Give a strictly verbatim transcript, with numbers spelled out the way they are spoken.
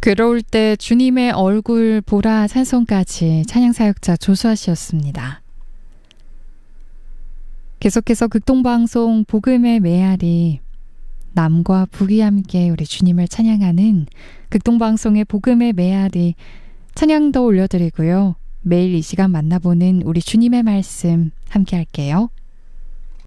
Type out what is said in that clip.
괴로울 때 주님의 얼굴 보라 찬송까지 찬양사역자 조수아 씨였습니다. 계속해서 극동방송 복음의 메아리, 남과 북이 함께 우리 주님을 찬양하는 극동방송의 복음의 메아리 찬양도 올려드리고요. 매일 이 시간 만나보는 우리 주님의 말씀 함께 할게요.